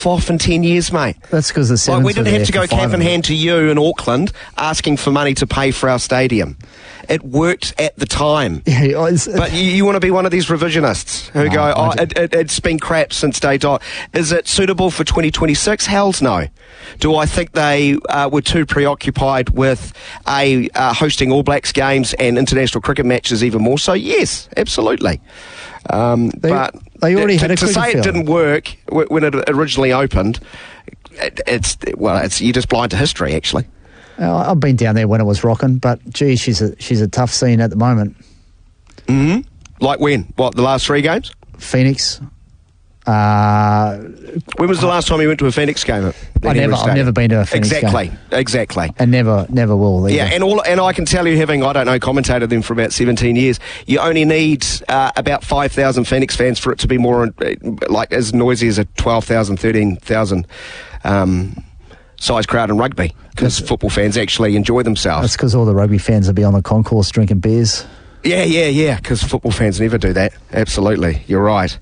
off in 10 years, mate. That's because the Sevens we didn't have to go cap in hand to you in Auckland asking for money to pay for our stadium. It worked at the time. Yeah, but you want to be one of these revisionists who go, it's been crap since day dot. Is it suitable for 2026? Hells no. Do I think they were too preoccupied with hosting All Blacks games and international cricket matches even more so? Yes, absolutely. But they already had to say it didn't work when it originally opened, you're just blind to history, actually. I've been down there when it was rocking, but gee, she's a tough scene at the moment. Mm-hmm. Like when? What, the last 3 games? Phoenix. When was the last time you went to a Phoenix game? I've never been to a Phoenix game. Exactly. And never will either. Yeah, and I can tell you, having, commentated them for about 17 years, you only need about 5,000 Phoenix fans for it to be more as noisy as a 12,000, 13,000 size crowd in rugby, because football fans actually enjoy themselves. That's because all the rugby fans will be on the concourse drinking beers. Yeah, because football fans never do that. Absolutely, you're right.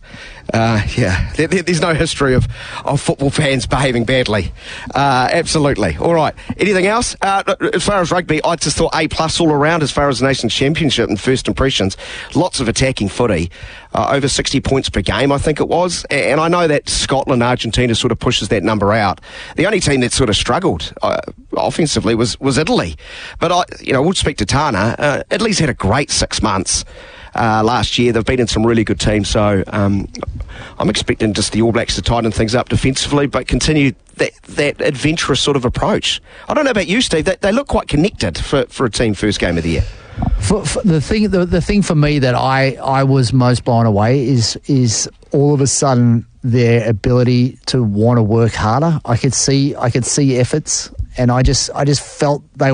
There's no history of football fans behaving badly. Absolutely. All right. Anything else? As far as rugby, I just thought A+ all around as far as the Nations Championship and first impressions. Lots of attacking footy. Over 60 points per game, I think it was. And I know that Scotland, Argentina sort of pushes that number out. The only team that sort of struggled offensively was Italy. But we'll speak to Tana. Italy's had a great 6 months. Last year they've been in some really good teams, so I'm expecting just the All Blacks to tighten things up defensively but continue that adventurous sort of approach. I don't know about you, Steve. They look quite connected for a team first game of the year. For the thing for me that I was most blown away is all of a sudden their ability to want to work harder. I could see efforts, and I just felt they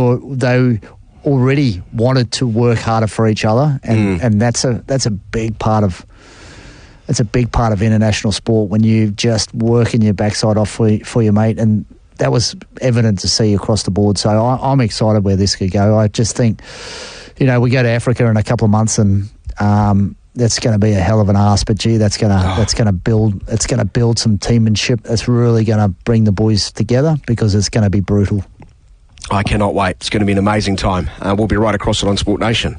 already wanted to work harder for each other, and that's a big part of international sport, when you just working your backside off for your mate, and that was evident to see across the board. So I'm excited where this could go. I just think, we go to Africa in a couple of months, and that's going to be a hell of an ask. But gee, that's going to build some teammanship. That's really going to bring the boys together, because it's going to be brutal. I cannot wait. It's going to be an amazing time. We'll be right across it on Sport Nation.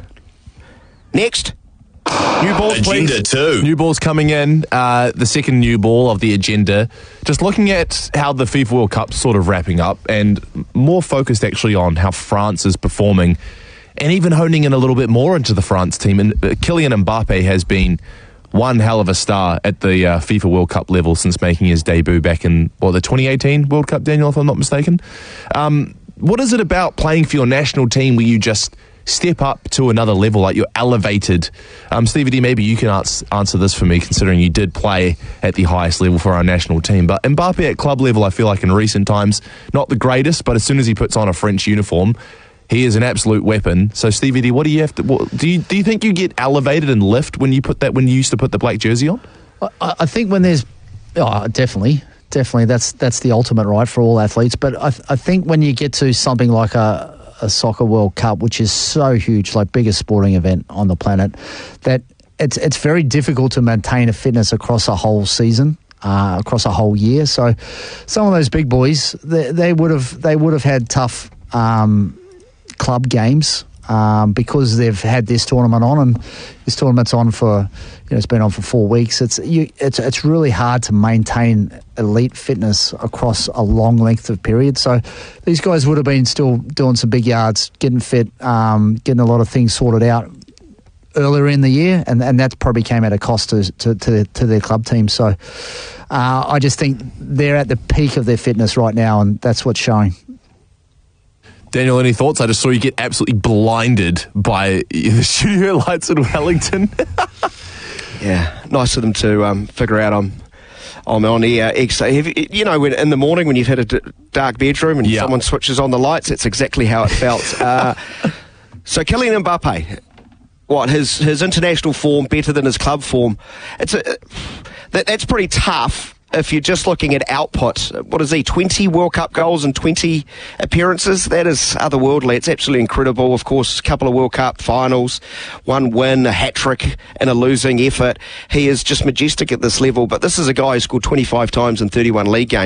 Next. New balls, please. Agenda 2. New balls coming in. The second new ball of the agenda. Just looking at how the FIFA World Cup's sort of wrapping up, and more focused actually on how France is performing, and even honing in a little bit more into the France team. And Kylian Mbappe has been one hell of a star at the FIFA World Cup level since making his debut back in, the 2018 World Cup, Daniel, if I'm not mistaken. What is it about playing for your national team where you just step up to another level, like you're elevated? Stevie D, maybe you can answer this for me, considering you did play at the highest level for our national team. But Mbappe at club level, I feel like in recent times, not the greatest, but as soon as he puts on a French uniform, he is an absolute weapon. So Stevie D, what do you have to? Do you think you get elevated and lift when you used to put the black jersey on? I think when there's definitely that's the ultimate right for all athletes. But I think when you get to something like a soccer World Cup, which is so huge, like biggest sporting event on the planet, that it's very difficult to maintain a fitness across a whole season, across a whole year. So some of those big boys, they would have had tough club games because they've had this tournament on, and this tournament's on for it's been on for 4 weeks. It's really hard to maintain elite fitness across a long length of period. So these guys would have been still doing some big yards, getting fit, getting a lot of things sorted out earlier in the year, and that probably came at a cost to their club team. So I just think they're at the peak of their fitness right now, and that's what's showing. Daniel, any thoughts? I just saw you get absolutely blinded by the studio lights in Wellington. Yeah, nice of them to figure out I'm on air. When in the morning when you've had a dark bedroom and someone switches on the lights, that's exactly how it felt. So Kylian Mbappe, his international form better than his club form? That's pretty tough. if you're just looking at output, what is he, 20 World Cup goals and 20 appearances? That is otherworldly. It's absolutely incredible. Of course, a couple of World Cup finals, one win, a hat-trick in a losing effort. He is just majestic at this level, but this is a guy who scored 25 times in 31 league games.